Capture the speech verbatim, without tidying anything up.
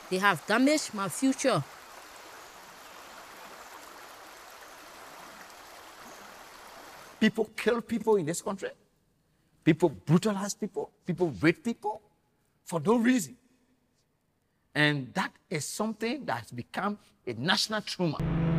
They have damaged my future. People kill people in this country. People brutalize people. People rape people for no reason. And that is something that has become a national trauma.